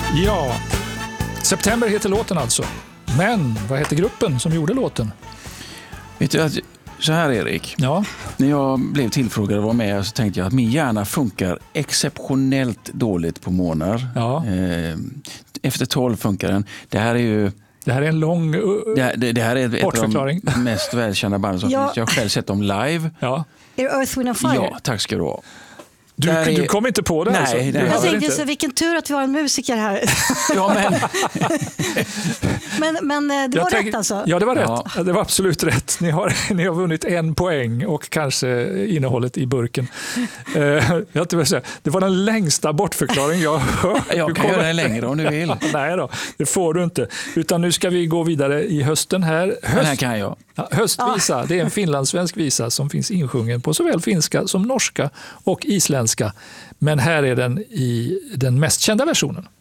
Ja, September heter låten alltså. Men vad heter gruppen som gjorde låten? Vet du, så här Erik. Ja. När jag blev tillfrågad att vara med så tänkte jag att min hjärna funkar exceptionellt dåligt på månader. Ja. Efter 12 funkar den. Det här är en lång det här är ett av de mest välkända band som finns. Jag har själv sett dem live. Ja. Är det Earth, Wind & Fire? Ja, tack ska du ha. Du kom inte på det? Nej, alltså. nej. Jag tänkte så, vilken tur att vi har en musiker här. Ja, men det var rätt alltså? Ja, det var rätt. Ja. Det var absolut rätt. Ni har vunnit 1 poäng och kanske innehållet i burken. Det var den längsta bortförklaring jag har hört. Jag kan göra den längre om du vill. Nej då, det får du inte. Utan nu ska vi gå vidare i hösten här. Den här kan jag. Höstvisa, det är en finlandssvensk visa som finns insjungen på såväl finska som norska och isländska. Men här är den i den mest kända versionen.